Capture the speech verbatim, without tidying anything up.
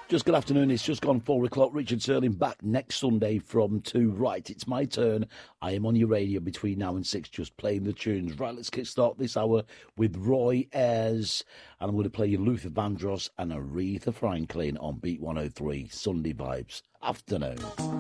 Just good afternoon. It's just gone four o'clock. Richard Serling back next Sunday from two. Right, it's my turn. I am on your radio between now and six, just playing the tunes. Right, let's kickstart this hour with Roy Ayers. And I'm going to play you Luther Vandross and Aretha Franklin on Beat one oh three. Sunday Vibes. Afternoon.